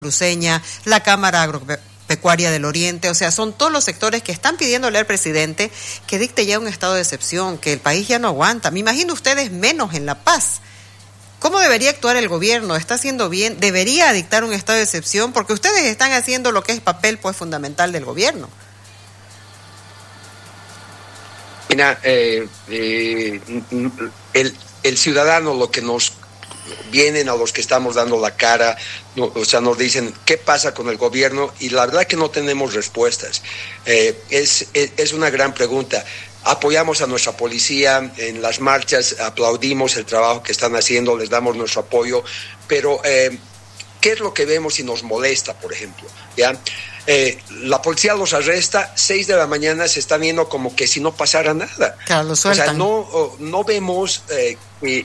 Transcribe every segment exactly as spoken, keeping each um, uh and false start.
cruceña, la Cámara Agropecuaria del Oriente, o sea, son todos los sectores que están pidiéndole al presidente que dicte ya un estado de excepción, que el país ya no aguanta. Me imagino ustedes menos en La Paz. ¿Cómo debería actuar el gobierno? ¿Está haciendo bien? ¿Debería dictar un estado de excepción? Porque ustedes están haciendo lo que es papel pues fundamental del gobierno. Mira, eh, eh, el, el ciudadano, lo que nos vienen a los que estamos dando la cara, no, o sea, nos dicen qué pasa con el gobierno, y la verdad que no tenemos respuestas. Eh, es, es, es una gran pregunta. Apoyamos a nuestra policía en las marchas, aplaudimos el trabajo que están haciendo, les damos nuestro apoyo, pero eh, ¿qué es lo que vemos y nos molesta, por ejemplo? ¿Ya? Eh, la policía los arresta, seis de la mañana se están viendo como que si no pasara nada. Claro, lo sueltan. O sea, no, no vemos eh, que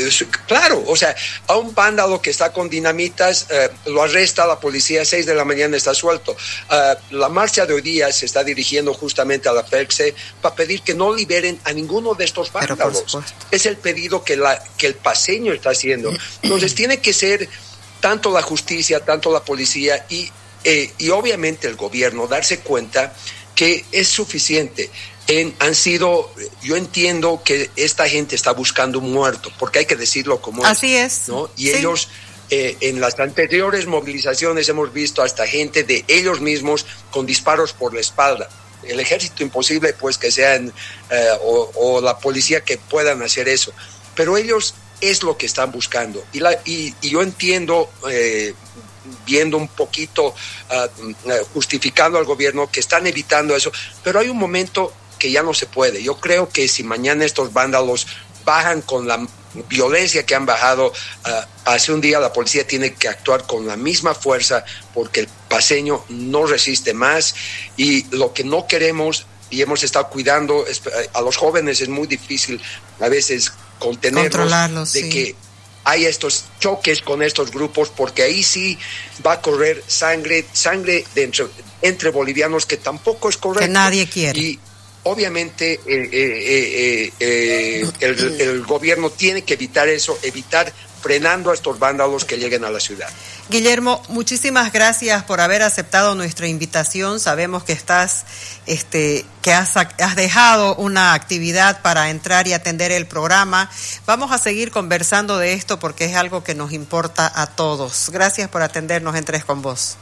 claro, o sea, a un vándalo que está con dinamitas, eh, lo arresta la policía, a seis de la mañana está suelto. Uh, la marcha de hoy día se está dirigiendo justamente a la P E C S E para pedir que no liberen a ninguno de estos vándalos. Es el pedido que, la, que el paceño está haciendo. Entonces tiene que ser tanto la justicia, tanto la policía y, eh, y obviamente el gobierno darse cuenta que es suficiente. En, han sido, yo entiendo que esta gente está buscando un muerto, porque hay que decirlo como así es, es, ¿no? Y sí. ellos, eh, en las anteriores movilizaciones hemos visto hasta gente de ellos mismos con disparos por la espalda. El ejército imposible, pues, que sean, eh, o, o la policía que puedan hacer eso, pero ellos es lo que están buscando. Y, la, y, y yo entiendo, eh, viendo un poquito, uh, justificando al gobierno que están evitando eso, pero hay un momento que ya no se puede. Yo creo que si mañana estos vándalos bajan con la violencia que han bajado, uh, hace un día la policía tiene que actuar con la misma fuerza porque el paceño no resiste más, y lo que no queremos, y hemos estado cuidando, es, a los jóvenes es muy difícil a veces contenerlos, de sí. que hay estos choques con estos grupos, porque ahí sí va a correr sangre, sangre de entre, entre bolivianos, que tampoco es correcto. Que nadie quiere. Y obviamente eh, eh, eh, eh, el, el gobierno tiene que evitar eso, evitar frenando a estos vándalos que lleguen a la ciudad. Guillermo, muchísimas gracias por haber aceptado nuestra invitación. Sabemos que estás, este, que has, has dejado una actividad para entrar y atender el programa. Vamos a seguir conversando de esto porque es algo que nos importa a todos. Gracias por atendernos en Tres con Vos.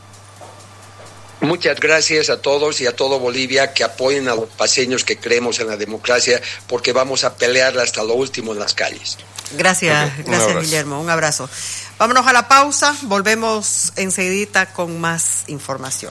Muchas gracias a todos y a todo Bolivia, que apoyen a los paceños que creemos en la democracia, porque vamos a pelear hasta lo último en las calles. Gracias, okay, gracias Guillermo, un abrazo. Vámonos a la pausa, volvemos enseguidita con más información.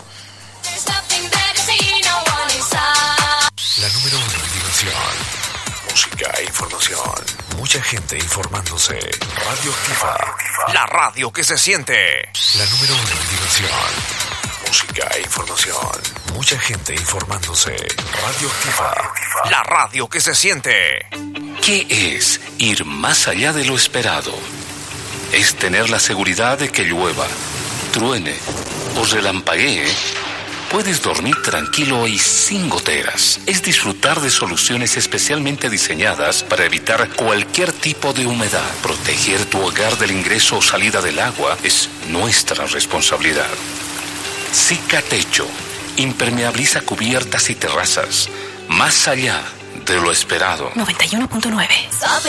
La número uno en diversión, música e información. Mucha gente informándose. Radio Activa, la radio que se siente. La número uno en diversión, música e información. Mucha gente informándose. Radio Activa, la radio que se siente. ¿Qué es ir más allá de lo esperado? Es tener la seguridad de que llueva, truene o relampaguee. Puedes dormir tranquilo y sin goteras. Es disfrutar de soluciones especialmente diseñadas para evitar cualquier tipo de humedad. Proteger tu hogar del ingreso o salida del agua es nuestra responsabilidad. Cicatecho impermeabiliza cubiertas y terrazas, más allá de lo esperado. noventa y uno punto nueve